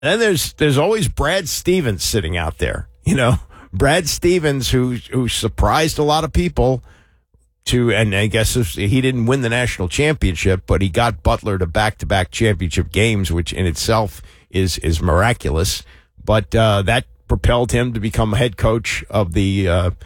And then there's always Brad Stevens sitting out there. Brad Stevens, who surprised a lot of people and I guess he didn't win the national championship, but he got Butler to back-to-back championship games, which in itself is miraculous. But that propelled him to become head coach of the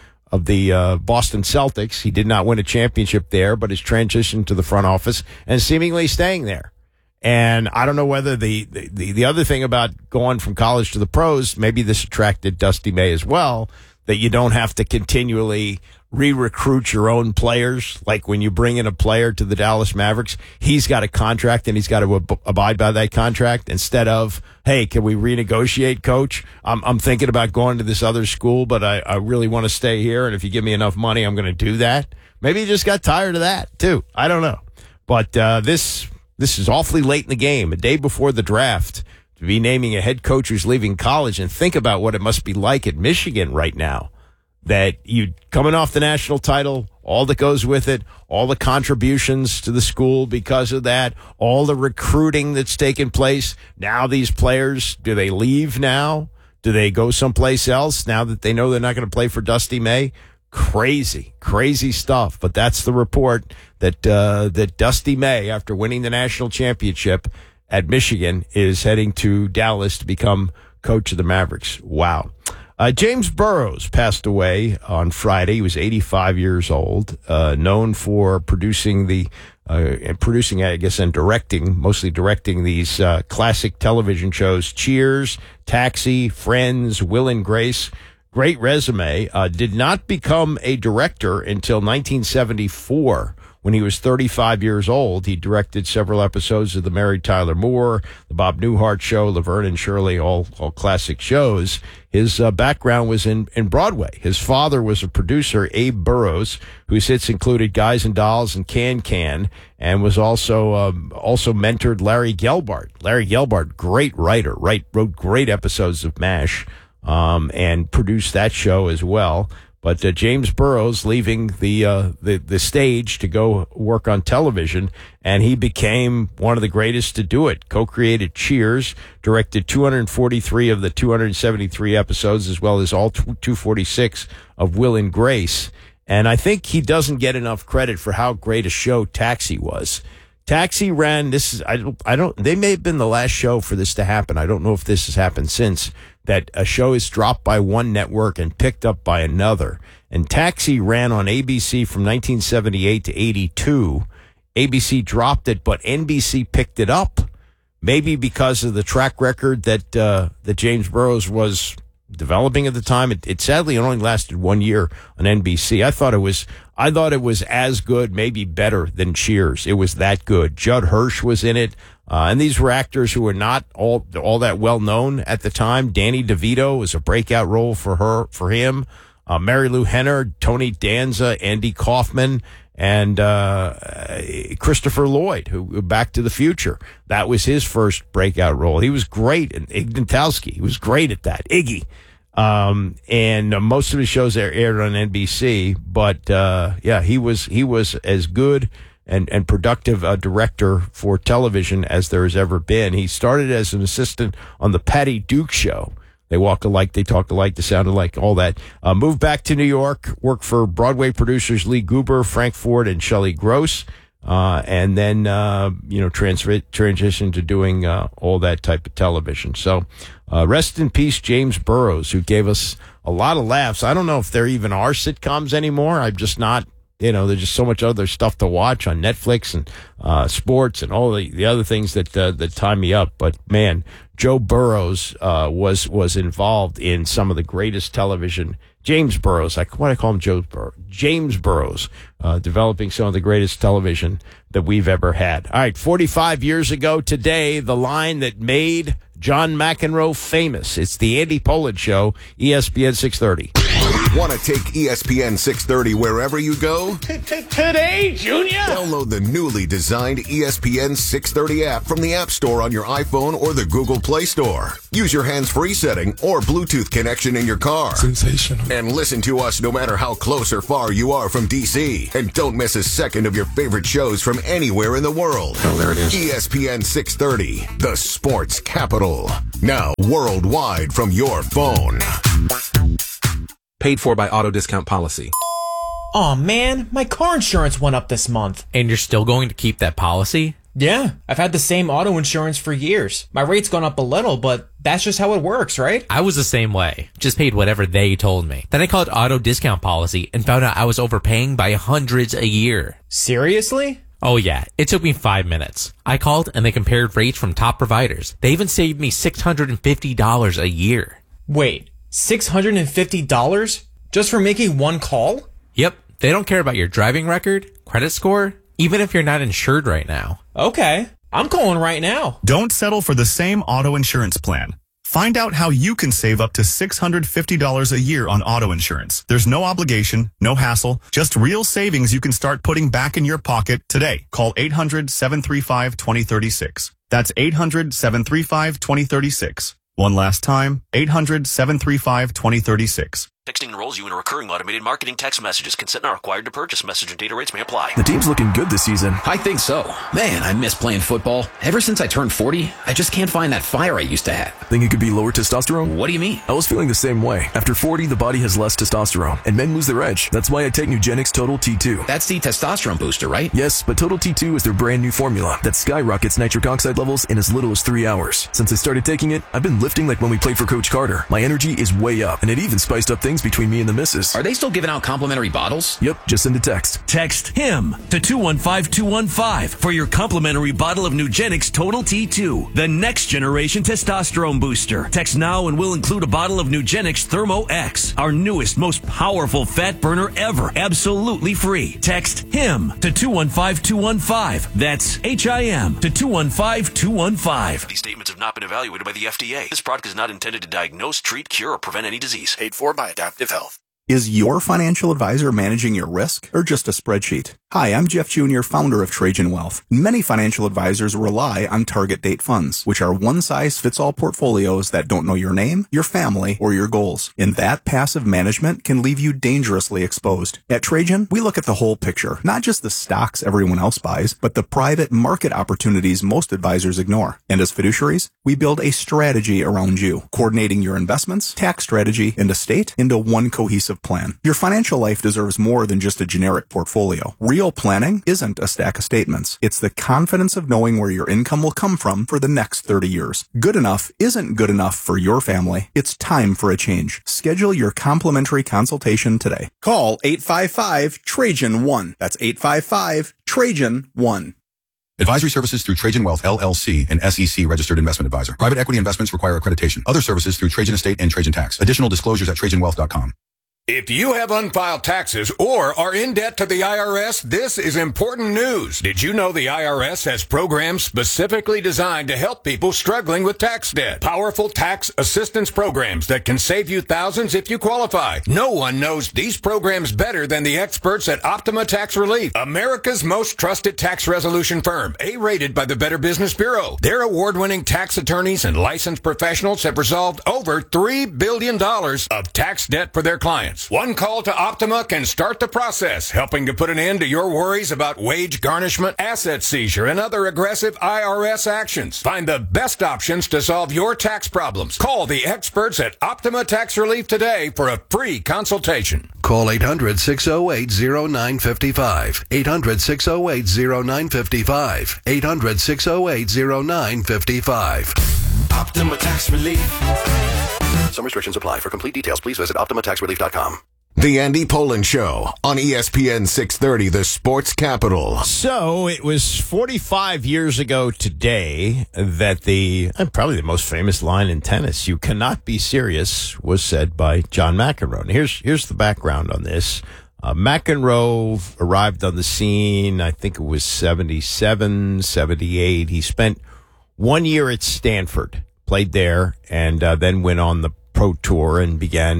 Boston Celtics. He did not win a championship there, but has transitioned to the front office and seemingly staying there. And I don't know whether the other thing about going from college to the pros, maybe this attracted Dusty May as well, that you don't have to continually re-recruit your own players. Like when you bring in a player to the Dallas Mavericks, he's got a contract and he's got to abide by that contract instead of, hey, can we renegotiate, coach? I'm thinking about going to this other school, but I really want to stay here. And if you give me enough money, I'm going to do that. Maybe he just got tired of that too. I don't know. But this is awfully late in the game, a day before the draft, to be naming a head coach who's leaving college, and think about what it must be like at Michigan right now. That you coming off the national title, all that goes with it, all the contributions to the school because of that, all the recruiting that's taken place. Now these players, do they leave now? Do they go someplace else now that they know they're not going to play for Dusty May? Crazy stuff. But that's the report that Dusty May, after winning the national championship at Michigan, is heading to Dallas to become coach of the Mavericks. Wow. James Burrows passed away on Friday. He was 85 years old, known for producing, I guess, and mostly directing these classic television shows, Cheers, Taxi, Friends, Will and Grace. Great resume. Did not become a director until 1974. When he was 35 years old, he directed several episodes of The Mary Tyler Moore, The Bob Newhart Show, Laverne and Shirley, all classic shows. His background was in Broadway. His father was a producer, Abe Burrows, whose hits included Guys and Dolls and Can, and was also mentored Larry Gelbart. Larry Gelbart, great writer, wrote great episodes of MASH, and produced that show as well. But James Burrows leaving the stage to go work on television, and he became one of the greatest to do it. Co-created Cheers, directed 243 of the 273 episodes, as well as all 246 of Will and Grace. And I think he doesn't get enough credit for how great a show Taxi was. Taxi ran, they may have been the last show for this to happen. I don't know if this has happened since, that a show is dropped by one network and picked up by another. And Taxi ran on ABC from 1978 to 82. ABC dropped it, but NBC picked it up. Maybe because of the track record that James Burrows was developing at the time. It sadly only lasted 1 year on NBC. I thought it was as good, maybe better than Cheers. It was that good. Judd Hirsch was in it. And these were actors who were not all that well known at the time. Danny DeVito was a breakout role for him. Mary Lou Henner, Tony Danza, Andy Kaufman, and Christopher Lloyd, who Back to the Future. That was his first breakout role. He was great. And Ignatowski, he was great at that. Iggy. And most of his shows aired on NBC, but he was as good and productive a director for television as there has ever been. He started as an assistant on the Patty Duke Show. They walk alike, they talk alike, they sound alike, all that. Moved back to New York, worked for Broadway producers Lee Goober, Frank Ford, and Shelley Gross, and then transitioned to doing all that type of television. So rest in peace, James Burrows, who gave us a lot of laughs. I don't know if there even are sitcoms anymore. I'm just not. There's just so much other stuff to watch on Netflix and sports and all the other things that tie me up. But man, Joe Burrows was involved in some of the greatest television. James Burrows, why do I call him Joe Burrows? James Burrows, developing some of the greatest television that we've ever had. All right, 45 years ago today, the line that made John McEnroe famous. It's the Andy Pollard Show, ESPN 630. Want to take ESPN 630 wherever you go? Today, Junior? Download the newly designed ESPN 630 app from the App Store on your iPhone or the Google Play Store. Use your hands-free setting or Bluetooth connection in your car. Sensational. And listen to us no matter how close or far you are from DC. And don't miss a second of your favorite shows from anywhere in the world. Oh, there it is. ESPN 630, the sports capital. Now worldwide from your phone. Paid for by Auto Discount Policy. Aw, man, my car insurance went up this month. And you're still going to keep that policy? Yeah, I've had the same auto insurance for years. My rate's gone up a little, but that's just how it works, right? I was the same way. Just paid whatever they told me. Then I called Auto Discount Policy and found out I was overpaying by hundreds a year. Seriously? Oh yeah, it took me 5 minutes. I called and they compared rates from top providers. They even saved me $650 a year. Wait, $650 just for making one call? Yep, they don't care about your driving record, credit score, even if you're not insured right now. Okay, I'm calling right now. Don't settle for the same auto insurance plan. Find out how you can save up to $650 a year on auto insurance. There's no obligation, no hassle, just real savings you can start putting back in your pocket today. Call 800-735-2036. That's 800-735-2036. One last time, 800-735-2036. Texting enrolls you in a recurring automated marketing text messages. Consent not required to purchase. Message and data rates may apply. The team's looking good this season. I think so. Man, I miss playing football. Ever since I turned 40, I just can't find that fire I used to have. Think it could be lower testosterone? What do you mean? I was feeling the same way. After 40, the body has less testosterone, and men lose their edge. That's why I take Nugenix Total T2. That's the testosterone booster, right? Yes, but Total T2 is their brand new formula that skyrockets nitric oxide levels in as little as 3 hours. Since I started taking it, I've been lifting like when we played for Coach Carter. My energy is way up, and it even spiced up things between me and the missus. Are they still giving out complimentary bottles? Yep, just send a text. Text HIM to 215-215 for your complimentary bottle of Nugenix Total T2, the next generation testosterone booster. Text now and we'll include a bottle of Nugenix Thermo X, our newest, most powerful fat burner ever, absolutely free. Text HIM to 215-215. That's HIM to 215-215. These statements have not been evaluated by the FDA. This product is not intended to diagnose, treat, cure, or prevent any disease. Paid for by Adaptive Health. Is your financial advisor managing your risk or just a spreadsheet? Hi, I'm Jeff Jr., founder of Trajan Wealth. Many financial advisors rely on target date funds, which are one-size-fits-all portfolios that don't know your name, your family, or your goals. And that passive management can leave you dangerously exposed. At Trajan, we look at the whole picture, not just the stocks everyone else buys, but the private market opportunities most advisors ignore. And as fiduciaries, we build a strategy around you, coordinating your investments, tax strategy, and estate into one cohesive plan. Your financial life deserves more than just a generic portfolio. Real planning isn't a stack of statements. It's the confidence of knowing where your income will come from for the next 30 years. Good enough isn't good enough for your family. It's time for a change. Schedule your complimentary consultation today. Call 855-TRAJAN-1. That's 855-TRAJAN-1. Advisory services through Trajan Wealth, LLC, an SEC registered investment advisor. Private equity investments require accreditation. Other services through Trajan Estate and Trajan Tax. Additional disclosures at TrajanWealth.com. If you have unfiled taxes or are in debt to the IRS, this is important news. Did you know the IRS has programs specifically designed to help people struggling with tax debt? Powerful tax assistance programs that can save you thousands if you qualify. No one knows these programs better than the experts at Optima Tax Relief, America's most trusted tax resolution firm, A-rated by the Better Business Bureau. Their award-winning tax attorneys and licensed professionals have resolved over $3 billion of tax debt for their clients. One call to Optima can start the process, helping to put an end to your worries about wage garnishment, asset seizure, and other aggressive IRS actions. Find the best options to solve your tax problems. Call the experts at Optima Tax Relief today for a free consultation. Call 800-608-0955. 800-608-0955. 800-608-0955. Optima Tax Relief. Some restrictions apply. For complete details, please visit OptimaTaxRelief.com. The Andy Poland Show on ESPN 630, the sports capital. So it was 45 years ago today that probably the most famous line in tennis, "You cannot be serious," was said by John McEnroe. Here's the background on this. McEnroe arrived on the scene, I think it was 77, 78. He spent 1 year at Stanford, played there, and then went on the pro tour and began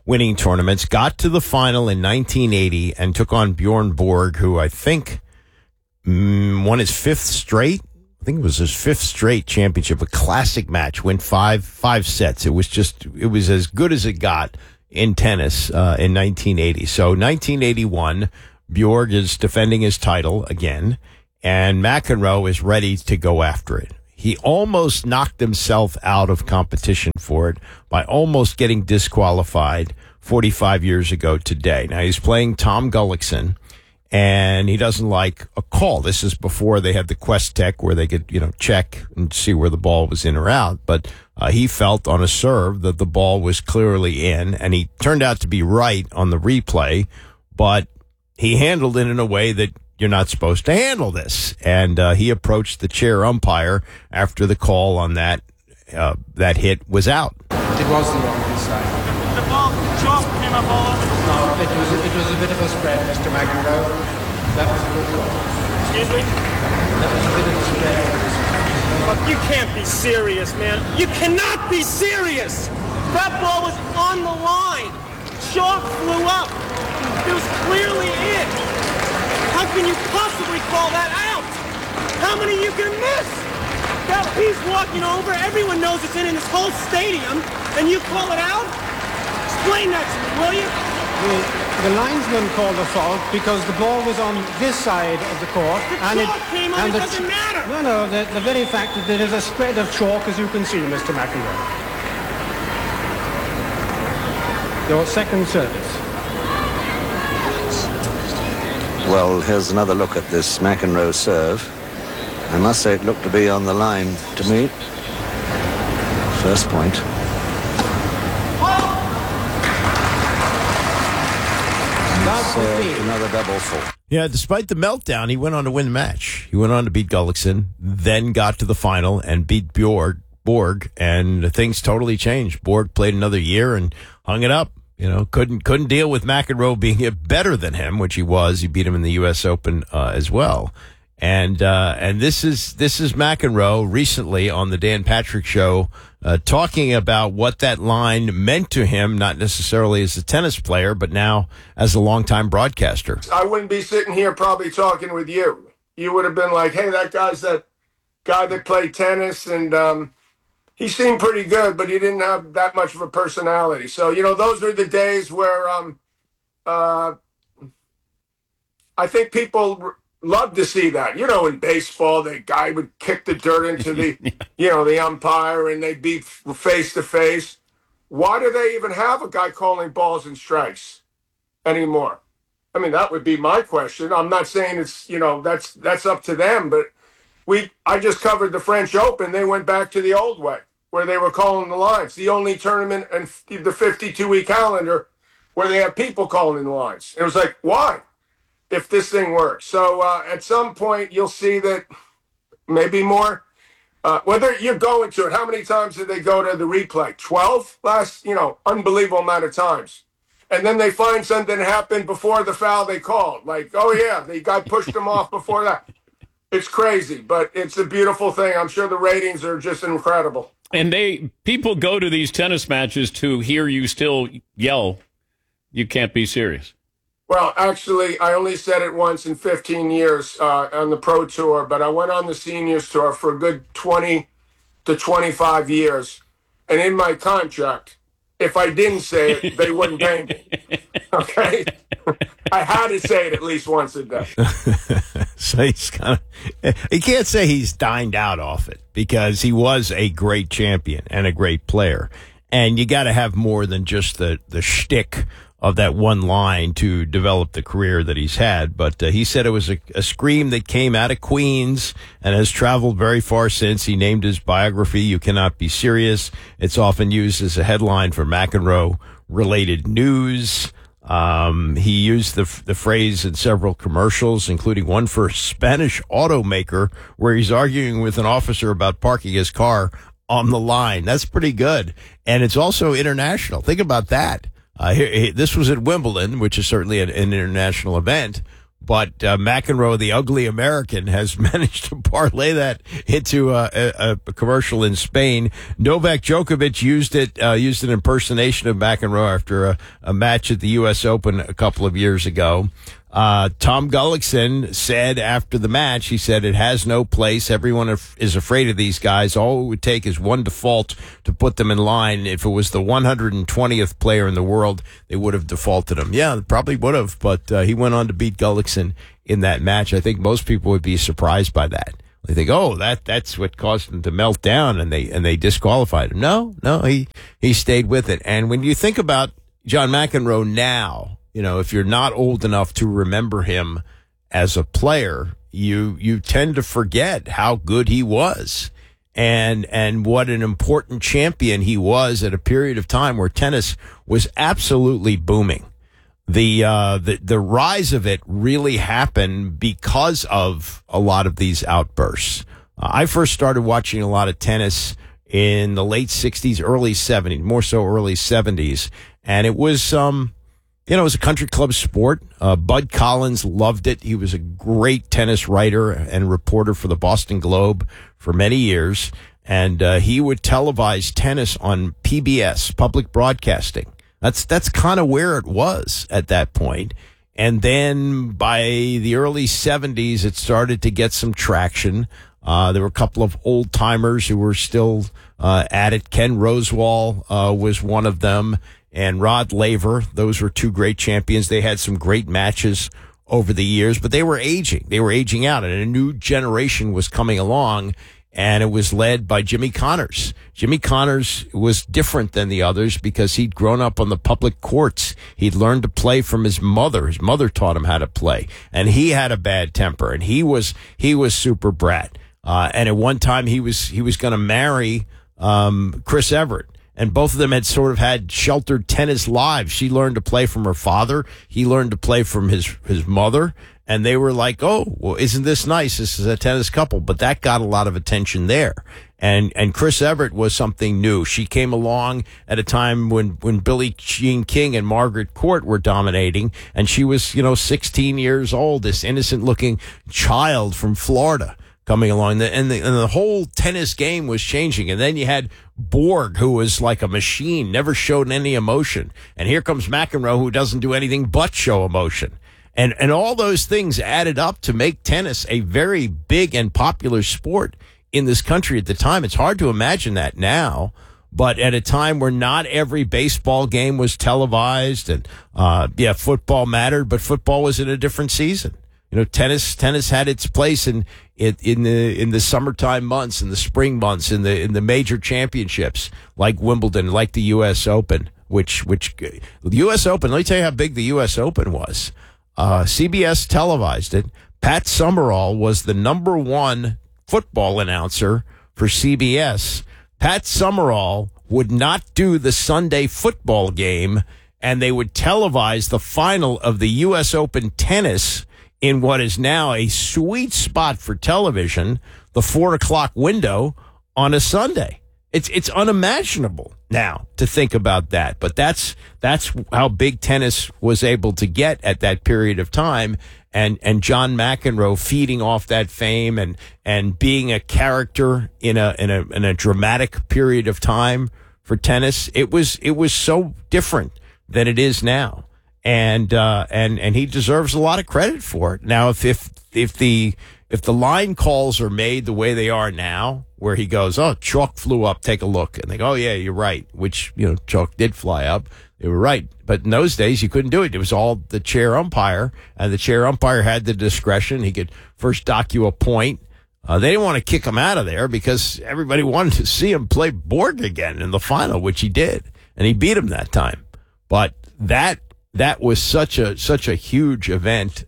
winning tournaments, got to the final in 1980 and took on Bjorn Borg, who I think won his fifth straight. I think it was his fifth straight championship, a classic match, went five sets. It was as good as it got in tennis in 1980. So 1981, Bjorg is defending his title again, and McEnroe is ready to go after it. He almost knocked himself out of competition for it by almost getting disqualified 45 years ago today. Now, he's playing Tom Gullickson, and he doesn't like a call. This is before they had the Quest Tech where they could, check and see where the ball was in or out. But he felt on a serve that the ball was clearly in, and he turned out to be right on the replay, but he handled it in a way that you're not supposed to handle this. And he approached the chair umpire after the call on that hit was out. It wasn't on his side. The ball chalk came up all over. No, it was a bit of a spread, Mr. McEnroe. That was a good call. Excuse me? That was a bit of a spread. Look, you can't be serious, man. You cannot be serious. That ball was on the line. Chalk flew up. It was clearly in. How can you possibly call that out? How many you can miss? That he's walking over. Everyone knows it's in this whole stadium, and you call it out? Explain that to me, will you? The linesman called a fault because the ball was on this side of the court. The chalk came on, it doesn't matter. No, the very fact that there is a spread of chalk, as you can see, Mr. McEnroe. Your second service. Well, here's another look at this McEnroe serve. I must say it looked to be on the line to me. First point. Another double full. Yeah, despite the meltdown, he went on to win the match. He went on to beat Gullickson, then got to the final and beat Borg, and things totally changed. Borg played another year and hung it up. Couldn't deal with McEnroe being better than him, which he was. He beat him in the U.S. Open as well. And this is McEnroe recently on the Dan Patrick Show talking about what that line meant to him, not necessarily as a tennis player, but now as a longtime broadcaster. I wouldn't be sitting here probably talking with you. You would have been like, hey, that guy's that guy that played tennis, and he seemed pretty good, but he didn't have that much of a personality. So, those are the days where I think people love to see that. In baseball, the guy would kick the dirt into the, the umpire, and they'd be face to face. Why do they even have a guy calling balls and strikes anymore? I mean, that would be my question. I'm not saying it's, that's up to them, but I just covered the French Open. They went back to the old way where they were calling the lines. The only tournament in the 52-week calendar where they have people calling the lines. It was like, why? If this thing works. So at some point, you'll see that maybe more. Whether you're going to it, how many times did they go to the replay? 12 last, unbelievable amount of times. And then they find something happened before the foul they called. Like, oh, yeah, the guy pushed him off before that. It's crazy, but it's a beautiful thing. I'm sure the ratings are just incredible. And people go to these tennis matches to hear you still yell, you can't be serious. Well, actually, I only said it once in 15 years on the Pro Tour, but I went on the Seniors Tour for a good 20 to 25 years. And in my contract, if I didn't say it, they wouldn't pay me. Okay? I had to say it at least once a day. So he's he can't say he's dined out off it because he was a great champion and a great player. And you got to have more than just the shtick of that one line to develop the career that he's had. But he said it was a scream that came out of Queens and has traveled very far since. He named his biography, You Cannot Be Serious. It's often used as a headline for McEnroe-related news. He used the phrase in several commercials, including one for a Spanish automaker where he's arguing with an officer about parking his car on the line. That's pretty good. And it's also international. Think about that. This was at Wimbledon, which is certainly an international event, But McEnroe, the ugly American, has managed to parlay that into a commercial in Spain. Novak Djokovic used an impersonation of McEnroe after a match at the U.S. Open a couple of years ago. Tom Gullickson said after the match, he said, it has no place. Everyone is afraid of these guys. All it would take is one default to put them in line. If it was the 120th player in the world, they would have defaulted him. Yeah, probably would have, but he went on to beat Gullickson in that match. I think most people would be surprised by that. They think, oh, that's what caused him to melt down, and they disqualified him. No, he stayed with it. And when you think about John McEnroe now, if you're not old enough to remember him as a player, you tend to forget how good he was and what an important champion he was at a period of time where tennis was absolutely booming. The rise of it really happened because of a lot of these outbursts. I first started watching a lot of tennis in the late 60s, early 70s, more so early 70s, and it was it was a country club sport. Bud Collins loved it. He was a great tennis writer and reporter for the Boston Globe for many years. And he would televise tennis on PBS, public broadcasting. That's kind of where it was at that point. And then by the early 70s, it started to get some traction. There were a couple of old timers who were still at it. Ken Rosewall was one of them. And Rod Laver. Those were two great champions. They had some great matches over the years, but they were aging. They were aging out, and a new generation was coming along, and it was led by Jimmy Connors. Jimmy Connors was different than the others because he'd grown up on the public courts. He'd learned to play from his mother. His mother taught him how to play, and he had a bad temper, and he was super brat. And at one time, he was going to marry Chris Everett. And both of them had sort of had sheltered tennis lives. She learned to play from her father. He learned to play from his mother. And they were like, oh, well, isn't this nice? This is a tennis couple. But that got a lot of attention there. And Chris Everett was something new. She came along at a time when Billie Jean King and Margaret Court were dominating. And she was, 16 years old, this innocent looking child from Florida coming along, and the whole tennis game was changing. And then you had Borg, who was like a machine, never showed any emotion. And here comes McEnroe, who doesn't do anything but show emotion. And all those things added up to make tennis a very big and popular sport in this country at the time. It's hard to imagine that now, but at a time where not every baseball game was televised, and football mattered, but football was in a different season. Tennis had its place in the summertime months, in the spring months, in the major championships like Wimbledon, like the U.S. Open, which the U.S. Open. Let me tell you how big the U.S. Open was. CBS televised it. Pat Summerall was the number one football announcer for CBS. Pat Summerall would not do the Sunday football game, and they would televise the final of the U.S. Open tennis in what is now a sweet spot for television, the 4:00 window on a Sunday. It's unimaginable now to think about that, but that's how big tennis was able to get at that period of time. And John McEnroe feeding off that fame and being a character in a dramatic period of time for tennis. It was so different than it is now. And he deserves a lot of credit for it. Now, if the line calls are made the way they are now, where he goes, oh, chalk flew up, take a look, and they go, oh yeah, you're right, which, chalk did fly up. They were right. But in those days, you couldn't do it. It was all the chair umpire, and the chair umpire had the discretion. He could first dock you a point. They didn't want to kick him out of there because everybody wanted to see him play Borg again in the final, which he did, and he beat him that time. But that was such a huge event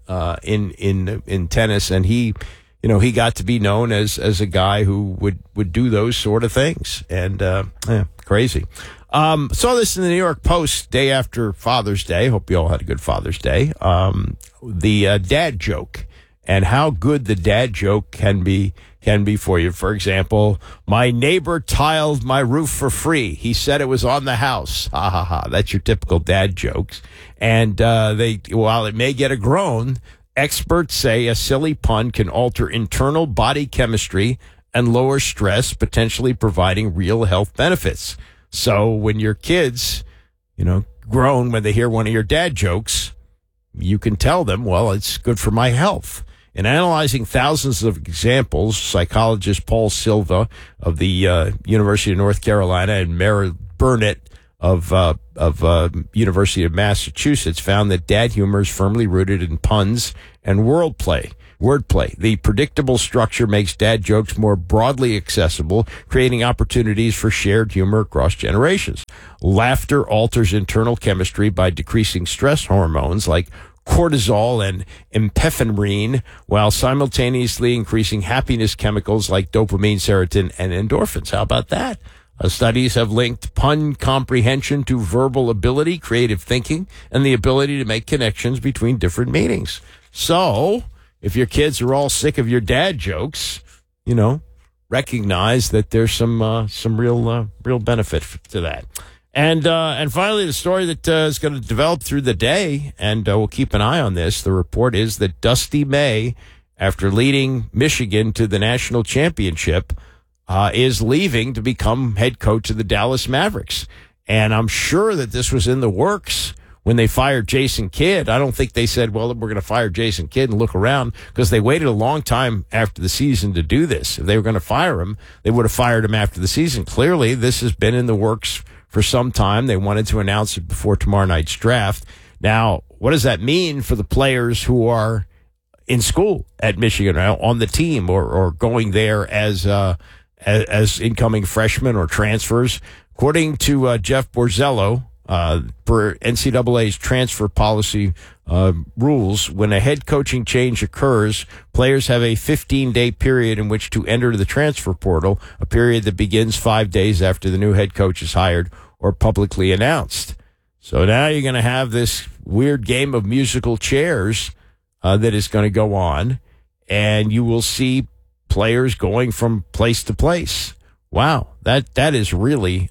in tennis, and he got to be known as a guy who would do those sort of things, and crazy. Saw this in the New York Post day after Father's Day. Hope you all had a good Father's Day. The dad joke and how good the dad joke can be for you. For example, my neighbor tiled my roof for free. He said it was on the house. Ha ha ha. That's your typical dad jokes. And while it may get a groan, Experts say a silly pun can alter internal body chemistry and lower stress, potentially providing real health benefits. So when your kids, groan when they hear one of your dad jokes, you can tell them, well, it's good for my health. In analyzing thousands of examples, psychologist Paul Silva of the University of North Carolina and Mary Burnett of University of Massachusetts found that dad humor is firmly rooted in puns and wordplay. The predictable structure makes dad jokes more broadly accessible, creating opportunities for shared humor across generations. Laughter alters internal chemistry by decreasing stress hormones like cortisol and epinephrine, while simultaneously increasing happiness chemicals like dopamine, serotonin, and endorphins. How about that? Studies have linked pun comprehension to verbal ability, creative thinking, and the ability to make connections between different meanings. So, if your kids are all sick of your dad jokes, recognize that there's some real benefit to that. And finally, the story that is going to develop through the day, and we'll keep an eye on this. The report is that Dusty May, after leading Michigan to the national championship, is leaving to become head coach of the Dallas Mavericks. And I'm sure that this was in the works when they fired Jason Kidd. I don't think they said, well, we're going to fire Jason Kidd and look around, because they waited a long time after the season to do this. If they were going to fire him, they would have fired him after the season. Clearly, this has been in the works for some time. They wanted to announce it before tomorrow night's draft. Now, what does that mean for the players who are in school at Michigan, on the team, or going there as incoming freshmen or transfers? According to Jeff Borzello, per NCAA's transfer policy rules, when a head coaching change occurs, players have a 15-day period in which to enter the transfer portal, a period that begins 5 days after the new head coach is hired or publicly announced. So now you're going to have this weird game of musical chairs that is going to go on, and you will see players going from place to place. Wow, that is really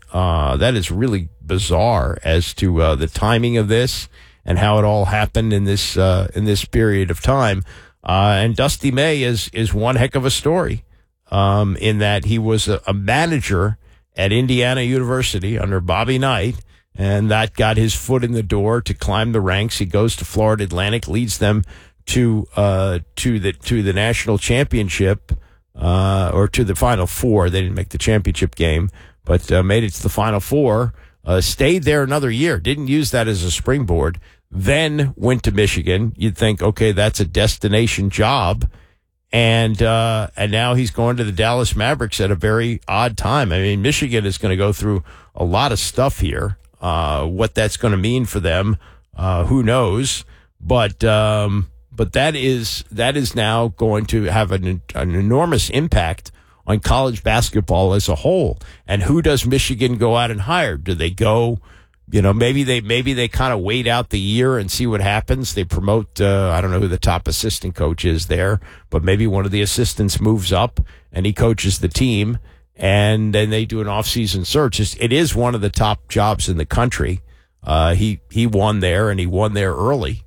bizarre as to the timing of this and how it all happened in this period of time. And Dusty May is one heck of a story, in that he was a manager at Indiana University under Bobby Knight, and that got his foot in the door to climb the ranks. He goes to Florida Atlantic, leads them to the national championship, or to the Final Four. They didn't make the championship game, but made it to the Final Four. Stayed there another year. Didn't use that as a springboard. Then went to Michigan. You'd think, okay, that's a destination job, and now he's going to the Dallas Mavericks at a very odd time. I mean, Michigan is going to go through a lot of stuff here. What that's going to mean for them, who knows? But that is now going to have an enormous impact on college basketball as a whole. And who does Michigan go out and hire? Do they go, maybe they kind of wait out the year and see what happens. They promote, I don't know who the top assistant coach is there, but maybe one of the assistants moves up and he coaches the team, and then they do an off-season search. It is one of the top jobs in the country. He won there, and he won there early.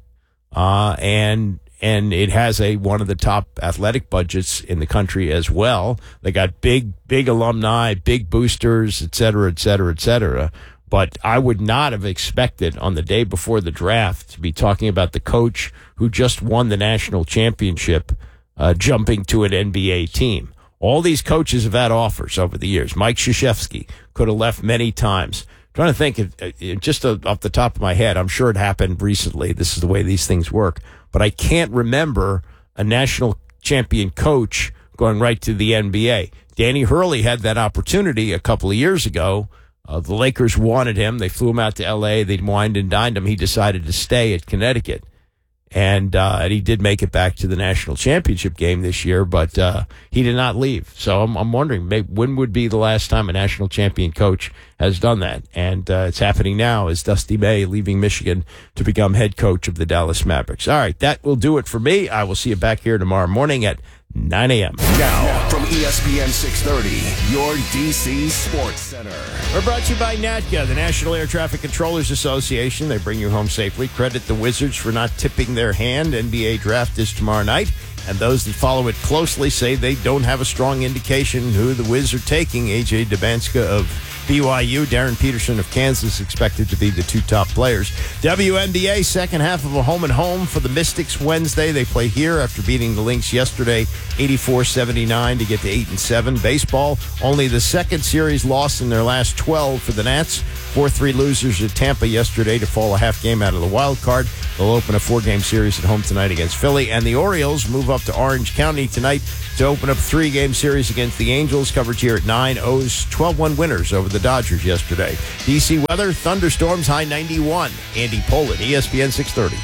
And it has one of the top athletic budgets in the country as well. They got big alumni, big boosters, et cetera, et cetera, et cetera. But I would not have expected on the day before the draft to be talking about the coach who just won the national championship, jumping to an NBA team. All these coaches have had offers over the years. Mike Krzyzewski could have left many times. Trying to think, just off the top of my head, I'm sure it happened recently. This is the way these things work. But I can't remember a national champion coach going right to the NBA. Danny Hurley had that opportunity a couple of years ago. The Lakers wanted him. They flew him out to L.A. They wined and dined him. He decided to stay at Connecticut. And he did make it back to the national championship game this year, but he did not leave. So I'm wondering, when would be the last time a national champion coach has done that? And it's happening now as Dusty May leaving Michigan to become head coach of the Dallas Mavericks. All right, that will do it for me. I will see you back here tomorrow morning at 9 a.m. Now, from ESPN 630, your DC Sports Center. We're brought to you by NATCA, the National Air Traffic Controllers Association. They bring you home safely. Credit the Wizards for not tipping their hand. NBA draft is tomorrow night, and those that follow it closely say they don't have a strong indication who the Wiz are taking. A.J. Dabanska of BYU, Darren Peterson of Kansas expected to be the two top players. WNBA, second half of a home-and-home for the Mystics Wednesday. They play here after beating the Lynx yesterday, 84-79 to get to 8-7. Baseball, only the second series loss in their last 12 for the Nats. 4-3 losers at Tampa yesterday to fall a half game out of the wild card. They'll open a 4-game series at home tonight against Philly. And the Orioles move up to Orange County tonight to open up a 3-game series against the Angels. Coverage here at 9. O's 12-1 winners over the Dodgers yesterday. DC weather, thunderstorms, high 91. Andy Pollin, ESPN 630.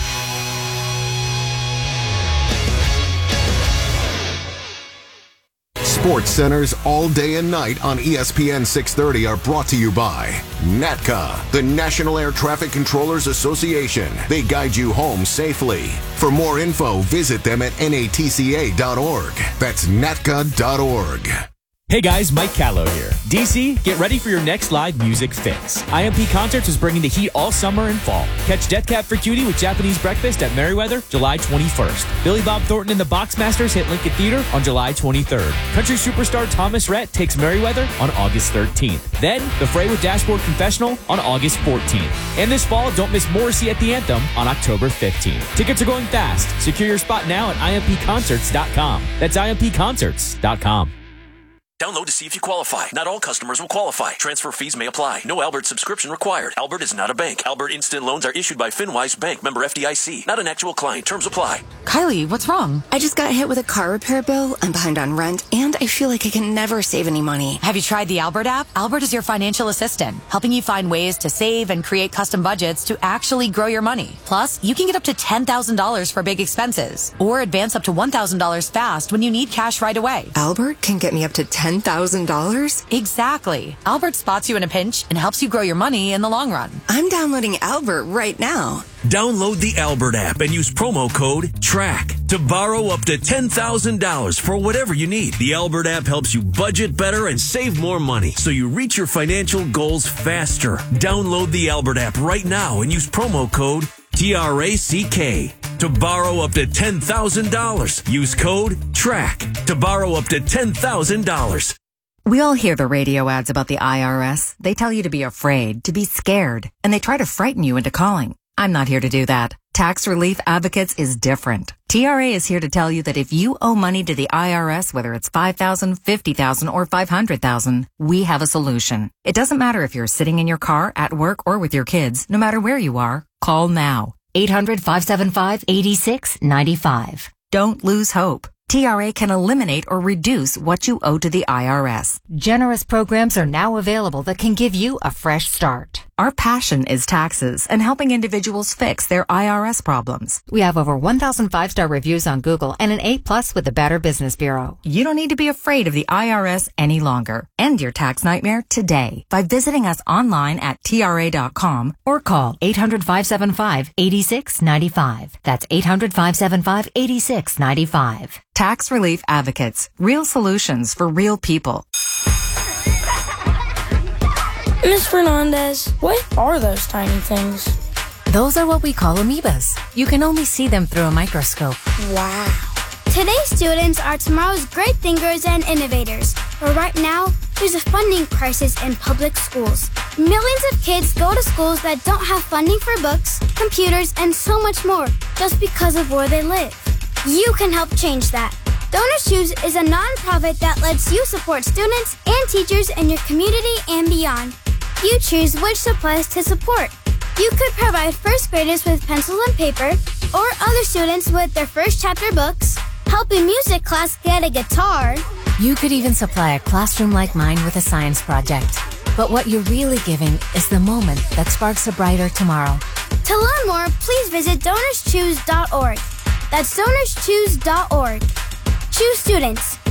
Sports Centers all day and night on ESPN 630 are brought to you by NATCA, the National Air Traffic Controllers Association. They guide you home safely. For more info, visit them at natca.org. That's natca.org. Hey guys, Mike Callow here. DC, get ready for your next live music fix. IMP Concerts is bringing the heat all summer and fall. Catch Death Cab for Cutie with Japanese Breakfast at Merriweather, July 21st. Billy Bob Thornton and the Boxmasters hit Lincoln Theater on July 23rd. Country superstar Thomas Rhett takes Merriweather on August 13th. Then, The Fray with Dashboard Confessional on August 14th. And this fall, don't miss Morrissey at the Anthem on October 15th. Tickets are going fast. Secure your spot now at impconcerts.com. That's impconcerts.com. Download to see if you qualify. Not all customers will qualify. Transfer fees may apply. No Albert subscription required. Albert is not a bank. Albert Instant Loans are issued by FinWise Bank, member FDIC. Not an actual client. Terms apply. Kylie, what's wrong? I just got hit with a car repair bill. I'm behind on rent, and I feel like I can never save any money. Have you tried the Albert app? Albert is your financial assistant, helping you find ways to save and create custom budgets to actually grow your money. Plus, you can get up to $10,000 for big expenses, or advance up to $1,000 fast when you need cash right away. Albert can get me up to $10,000? Exactly. Albert spots you in a pinch and helps you grow your money in the long run. I'm downloading Albert right now. Download the Albert app and use promo code TRACK to borrow up to $10,000 for whatever you need. The Albert app helps you budget better and save more money so you reach your financial goals faster. Download the Albert app right now and use promo code TRACK to borrow up to $10,000. Use code TRACK to borrow up to $10,000. We all hear the radio ads about the IRS. They tell you to be afraid, to be scared, and they try to frighten you into calling. I'm not here to do that. Tax Relief Advocates is different. TRA is here to tell you that if you owe money to the IRS, whether it's $5,000, $50,000, or $500,000, we have a solution. It doesn't matter if you're sitting in your car, at work, or with your kids. No matter where you are, call now. 800-575-8695. Don't lose hope. TRA can eliminate or reduce what you owe to the IRS. Generous programs are now available that can give you a fresh start. Our passion is taxes and helping individuals fix their IRS problems. We have over 1,000 5-star reviews on Google and an A+ with the Better Business Bureau. You don't need to be afraid of the IRS any longer. End your tax nightmare today by visiting us online at TRA.com or call 800-575-8695. That's 800-575-8695. Tax Relief Advocates. Real solutions for real people. Ms. Fernandez, what are those tiny things? Those are what we call amoebas. You can only see them through a microscope. Wow. Today's students are tomorrow's great thinkers and innovators. But right now, there's a funding crisis in public schools. Millions of kids go to schools that don't have funding for books, computers, and so much more just because of where they live. You can help change that. Donors Choose is a nonprofit that lets you support students and teachers in your community and beyond. You choose which supplies to support. You could provide first graders with pencil and paper, or other students with their first chapter books, help a music class get a guitar. You could even supply a classroom like mine with a science project. But what you're really giving is the moment that sparks a brighter tomorrow. To learn more, please visit DonorsChoose.org. That's DonorsChoose.org. Choose students.